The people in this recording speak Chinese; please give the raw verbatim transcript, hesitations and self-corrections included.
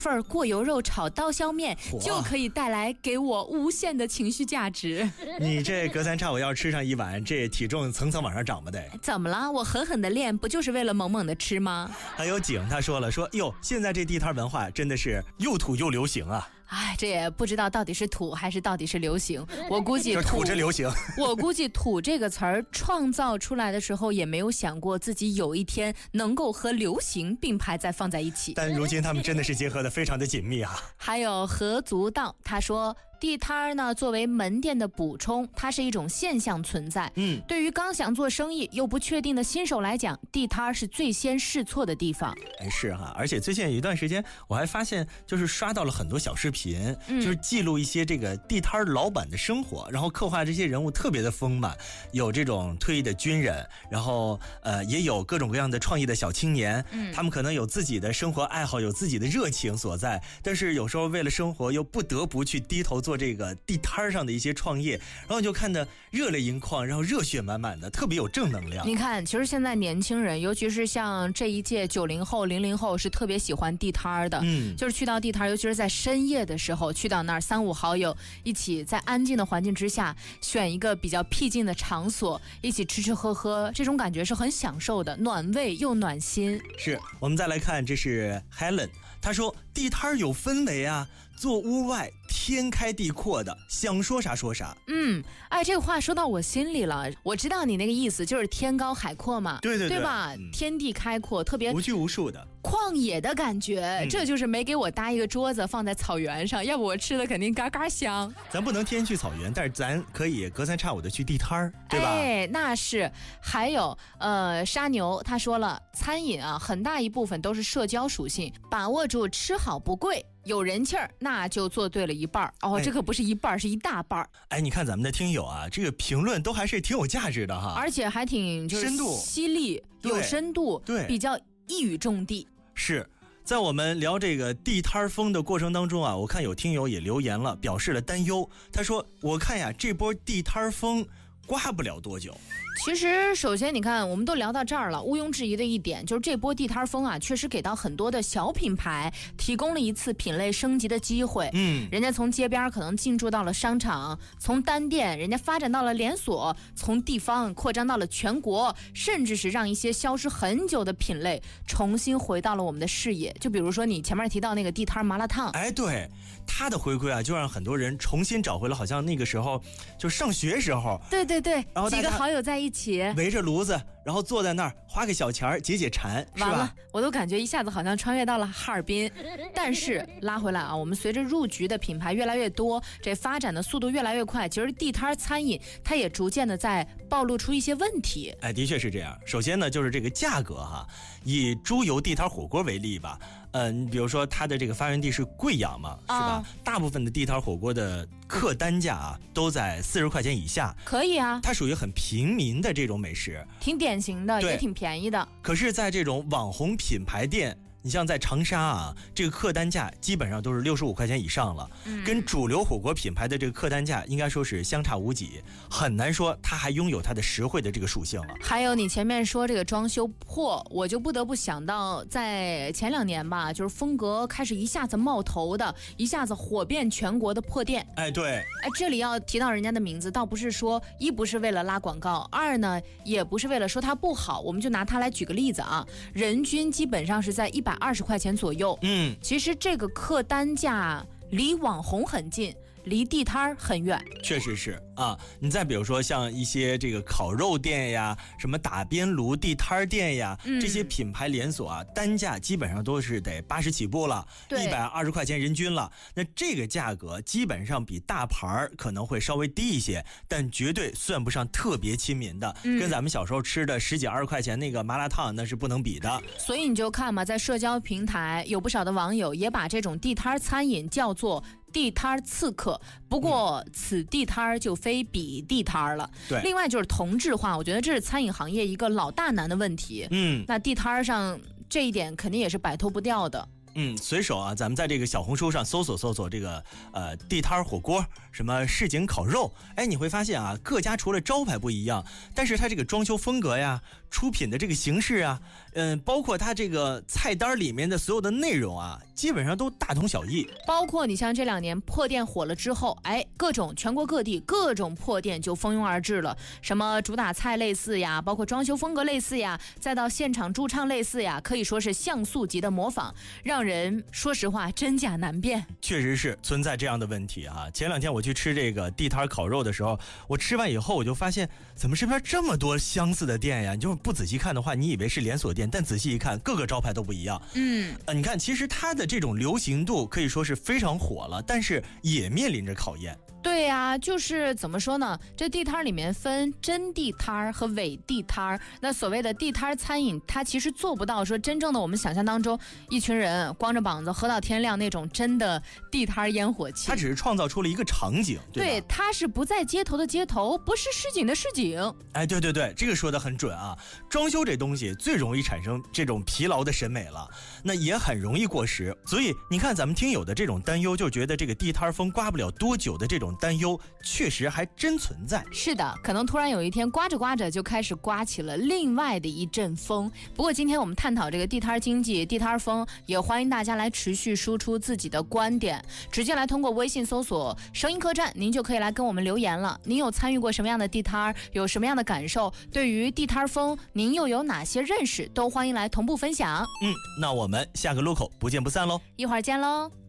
份过油肉炒刀削面就可以带来给我无限的情绪价值。 你这隔三差五要吃上一碗，这体重层层往上涨吧得。 怎么了？我狠狠的练不就是为了猛猛的吃吗？ 还有景他说了，说哟，现在这地摊文化真的是又土又流行啊。 哎，这也不知道到底是土还是到底是流行。我估计土土着流行。 我估计土这个词儿创造出来的时候，也没有想过自己有一天能够和流行并排再放在一起。 但如今他们真的是结合得非常的紧密啊。 还有何足道，他说地摊呢作为门店的补充，它是一种现象存在。 嗯， 对于刚想做生意又不确定的新手来讲，地摊是最先试错的地方。 哎，是哈，而且最近有一段时间，我还发现就是刷到了很多小视频，嗯、就是记录一些这个地摊老板的生活，然后刻画这些人物特别的丰满，有这种退役的军人，然后呃也有各种各样的创意的小青年，嗯，他们可能有自己的生活爱好，有自己的热情所在，但是有时候为了生活又不得不去低头做这个地摊上的一些创业，然后就看得热泪盈眶，然后热血满满的，特别有正能量。 你看，其实现在年轻人，尤其是像这一届九零后、零零后，是特别喜欢地摊的。嗯，就是去到地摊，尤其是在深夜的时候，去到那儿三五好友一起在安静的环境之下，选一个比较僻静的场所，一起吃吃喝喝，这种感觉是很享受的，暖胃又暖心。 是，我们再来看，这是 Helen， 她说地摊有氛围啊，做屋外天开地阔的，想说啥说啥。 嗯，哎，这个话说到我心里了。我知道你那个意思，就是天高海阔嘛， 对对对， 对吧？嗯、天地开阔，特别无拘无束的旷野的感觉、嗯。这就是没给我搭一个桌子放在草原上，要不我吃的肯定嘎嘎香。 咱不能天天去草原，但是咱可以隔三差五的去地摊儿，对吧？ 哎，那是。还有，呃，沙牛他说了，餐饮啊，很大一部分都是社交属性，把握住吃好不贵。有人气儿，那就做对了一半哦、哎，这可不是一半，是一大半。 哎，你看咱们的听友啊，这个评论都还是挺有价值的哈， 而且还挺就是深度、 犀利、有深度， 对， 比较一语中的。 是在我们聊这个地摊风的过程当中啊，我看有听友也留言了，表示了担忧。他说：“我看呀，这波地摊风刮不了多久。” 其实首先你看，我们都聊到这儿了，毋庸置疑的一点就是这波地摊风啊，确实给到很多的小品牌提供了一次品类升级的机会。嗯，人家从街边可能进驻到了商场，从单店人家发展到了连锁，从地方扩张到了全国，甚至是让一些消失很久的品类重新回到了我们的视野。就比如说你前面提到那个地摊麻辣烫， 哎，对，它的回归啊，就让很多人重新找回了好像那个时候就上学时候， 对对对， 然后几个好友在一起围着炉子，然后坐在那儿花个小钱解解馋，是吧？ 完了，我都感觉一下子好像穿越到了哈尔滨。但是拉回来啊，我们随着入局的品牌越来越多，这发展的速度越来越快，其实地摊餐饮它也逐渐的在暴露出一些问题。 哎，的确是这样。首先呢，就是这个价格哈，以猪油地摊火锅为例吧，嗯、呃，比如说它的这个发源地是贵阳嘛，是吧？哦、大部分的地摊火锅的客单价啊，都在四十块钱以下。 可以啊， 它属于很平民的这种美食， 挺典型的，也挺便宜的。 可是在这种网红品牌店，你像在长沙啊，这个客单价基本上都是六十五块钱以上了、嗯、跟主流火锅品牌的这个客单价应该说是相差无几，很难说它还拥有它的实惠的这个属性了。 还有你前面说这个装修破，我就不得不想到在前两年吧，就是风格开始一下子冒头的，一下子火遍全国的破店。 哎，对， 哎，这里要提到人家的名字，倒不是说一不是为了拉广告，二呢也不是为了说它不好，我们就拿它来举个例子啊，人均基本上是在一百二十块钱左右。嗯，其实这个客单价离网红很近，离地摊很远。 确实是啊，你再比如说像一些这个烤肉店呀，什么打边炉地摊店呀、嗯、这些品牌连锁啊，单价基本上都是得八十起步了，一百二十块钱人均了。那这个价格基本上比大牌可能会稍微低一些，但绝对算不上特别亲民的、嗯、跟咱们小时候吃的十几二十块钱那个麻辣烫那是不能比的。 所以你就看嘛，在社交平台有不少的网友也把这种地摊餐饮叫做地摊刺客，不过、嗯、此地摊就非彼地摊了。对，另外就是同质化，我觉得这是餐饮行业一个老大难的问题。嗯，那地摊上这一点肯定也是摆脱不掉的。 嗯，随手啊，咱们在这个小红书上搜索搜索这个呃地摊火锅，什么市井烤肉，哎，你会发现啊，各家除了招牌不一样，但是它这个装修风格呀、出品的这个形式啊， 嗯，包括它这个菜单里面的所有的内容啊，基本上都大同小异。 包括你像这两年破店火了之后，哎，各种全国各地各种破店就蜂拥而至了，什么主打菜类似呀，包括装修风格类似呀，再到现场驻唱类似呀，可以说是像素级的模仿，让人说实话真假难辨。 确实是存在这样的问题啊。前两天我去吃这个地摊烤肉的时候，我吃完以后我就发现，怎么身边这么多相似的店呀？你就是不仔细看的话，你以为是连锁店，但仔细一看，各个招牌都不一样。 嗯， 呃，你看，其实它的这种流行度可以说是非常火了，但是也面临着考验。 对呀、啊，就是怎么说呢？这地摊里面分真地摊和伪地摊。那所谓的地摊餐饮，它其实做不到说真正的我们想象当中，一群人光着膀子喝到天亮那种真的地摊烟火气。 它只是创造出了一个场景，对吧？ 对，它是不在街头的街头，不是市井的市井。 哎，对对对，这个说得很准啊！装修这东西最容易产生这种疲劳的审美了，那也很容易过时。所以你看，咱们听友的这种担忧，就觉得这个地摊风刮不了多久的这种担忧，确实还真存在。 是的，可能突然有一天刮着刮着就开始刮起了另外的一阵风。不过今天我们探讨这个地摊经济、地摊风，也欢迎大家来持续输出自己的观点，直接来通过微信搜索声音客栈，您就可以来跟我们留言了。您有参与过什么样的地摊，有什么样的感受？对于地摊风，您又有哪些认识？都欢迎来同步分享。 嗯，那我们下个路口不见不散喽！ 一会儿见喽。